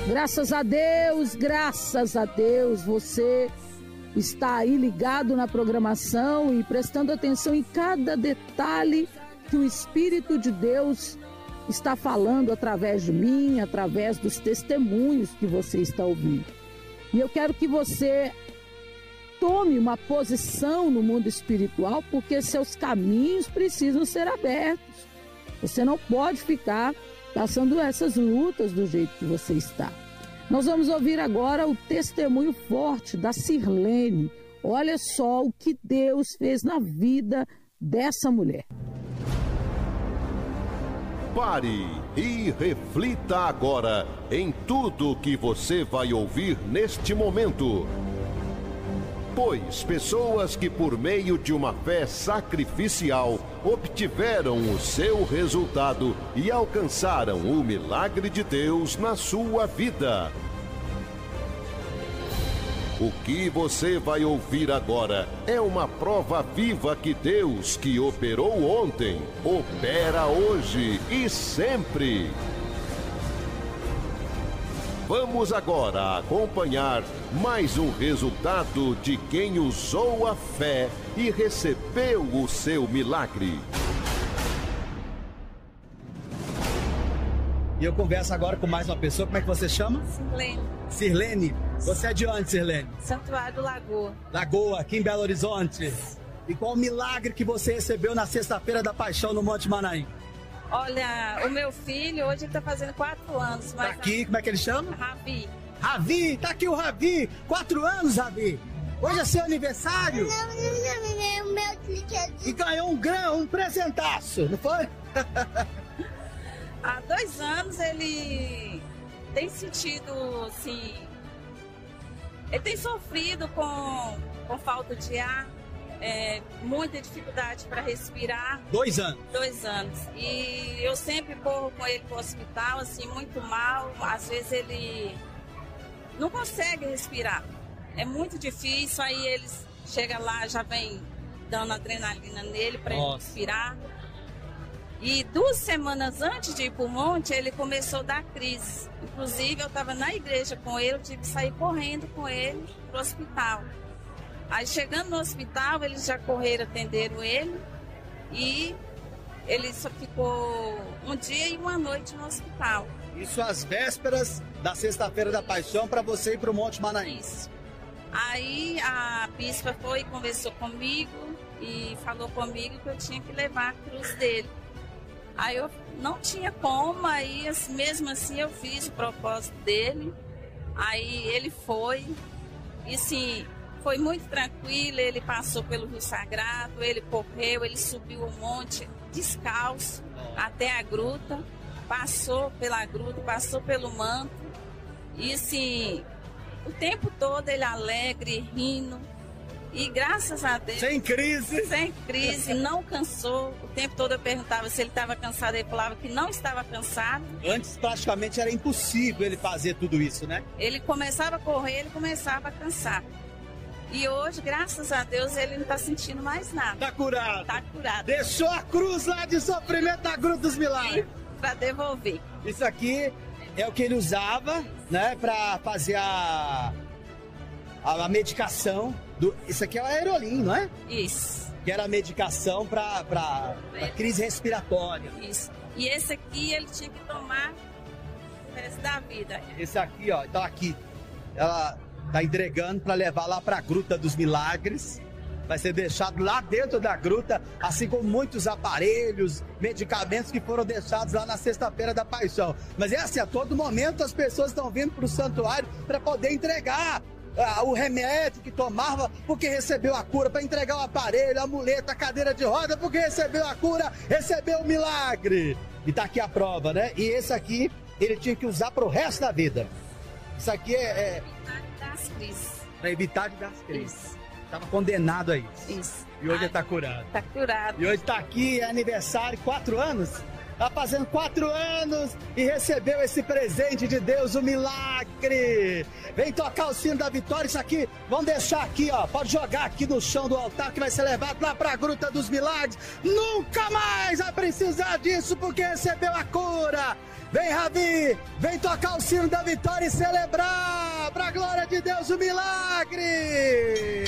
Graças a Deus, você está aí ligado na programação e prestando atenção em cada detalhe que o Espírito de Deus está falando através de mim, através dos testemunhos que você está ouvindo. E eu quero que você tome uma posição no mundo espiritual, porque seus caminhos precisam ser abertos. Você não pode ficar passando essas lutas do jeito que você está. Nós vamos ouvir agora o testemunho forte da Sirlene. Olha só o que Deus fez na vida dessa mulher. Pare e reflita agora em tudo que você vai ouvir neste momento. Pois pessoas que por meio de uma fé sacrificial obtiveram o seu resultado e alcançaram o milagre de Deus na sua vida. O que você vai ouvir agora é uma prova viva que Deus, que operou ontem, opera hoje e sempre. Vamos agora acompanhar mais um resultado de quem usou a fé e recebeu o seu milagre. E eu converso agora com mais uma pessoa. Como é que você chama? Sirlene. Sirlene? Você é de onde, Sirlene? Santuário do Lagoa. Lagoa, aqui em Belo Horizonte. E qual o milagre que você recebeu na sexta-feira da Paixão no Monte Manaim? Olha, o meu filho, hoje ele tá fazendo 4 anos. Mas tá aqui, como é que ele chama? Ravi. Ravi, tá aqui o Ravi. 4 anos, Ravi. Hoje é seu aniversário? Não, o meu brinquedo. E ganhou um presentaço, não foi? Há 2 anos ele tem sentido, assim... Ele tem sofrido com falta de ar. Muita dificuldade para respirar. 2 anos? 2 anos. E eu sempre corro com ele para o hospital, assim, muito mal. Às vezes ele não consegue respirar. É muito difícil, aí eles chegam lá, já vem dando adrenalina nele para ele respirar. E 2 semanas antes de ir para o monte, ele começou a dar crise. Inclusive, eu estava na igreja com ele, eu tive que sair correndo com ele para o hospital. Aí chegando no hospital, eles já correram, atenderam ele e ele só ficou 1 dia e 1 noite no hospital. Isso às vésperas da sexta-feira da Paixão para você ir para o Monte Manaim. Isso. Aí a bispa foi e conversou comigo e falou comigo que eu tinha que levar a cruz dele. Aí eu não tinha como, aí mesmo assim eu fiz o propósito dele. Aí ele foi e sim... Foi muito tranquilo, ele passou pelo Rio Sagrado, ele correu, ele subiu o monte descalço até a gruta, passou pela gruta, passou pelo manto. E assim, o tempo todo ele alegre, rindo. E graças a Deus... Sem crise? Sem crise, não cansou. O tempo todo eu perguntava se ele estava cansado, ele falava que não estava cansado. Antes praticamente era impossível ele fazer tudo isso, né? Ele começava a correr, ele começava a cansar. E hoje, graças a Deus, ele não está sentindo mais nada. Tá curado. Tá curado. Deixou a cruz lá de sofrimento da Gruta dos Milagres. Para devolver. Isso aqui é o que ele usava, né, para fazer a medicação. Isso aqui é o Aerolim, não é? Isso. Que era a medicação para crise respiratória. Isso. E esse aqui ele tinha que tomar o resto da vida. Esse aqui, ó, então aqui. Ela tá entregando para levar lá para a Gruta dos Milagres. Vai ser deixado lá dentro da gruta, assim como muitos aparelhos, medicamentos que foram deixados lá na sexta-feira da Paixão. Mas é assim, a todo momento as pessoas estão vindo para o santuário para poder entregar o remédio que tomava, porque recebeu a cura, para entregar o aparelho, a muleta, a cadeira de roda, porque recebeu a cura, recebeu o milagre. E tá aqui a prova, né? E esse aqui, ele tinha que usar pro resto da vida. Isso aqui é... das crises. Para evitar de dar as crises. Estava condenado a isso. Isso. E hoje ele tá curado. Tá curado. E hoje tá aqui, é aniversário, 4 anos? Está fazendo 4 anos e recebeu esse presente de Deus, o milagre. Vem tocar o sino da vitória. Isso aqui, vamos deixar aqui, ó. Pode jogar aqui no chão do altar que vai ser levado lá para a Gruta dos Milagres. Nunca mais vai precisar disso porque recebeu a cura. Vem, Ravi, vem tocar o sino da vitória e celebrar, para a glória de Deus, o milagre!